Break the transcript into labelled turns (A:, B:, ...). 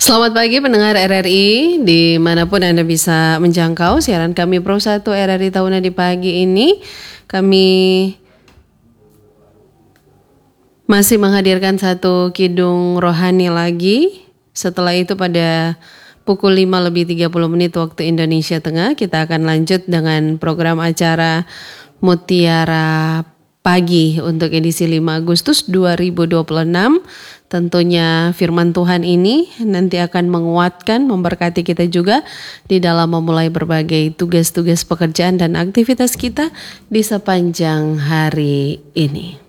A: Selamat pagi pendengar RRI, dimanapun Anda bisa menjangkau siaran kami Pro 1 RRI Tahunan di pagi ini. Kami masih menghadirkan satu kidung rohani lagi. Setelah itu pada pukul 5:30 waktu Indonesia Tengah, kita akan lanjut dengan program acara Mutiara Pagi untuk edisi 5 Agustus 2026. Tentunya firman Tuhan ini nanti akan menguatkan, memberkati kita juga di dalam memulai berbagai tugas-tugas pekerjaan dan aktivitas kita di sepanjang hari ini.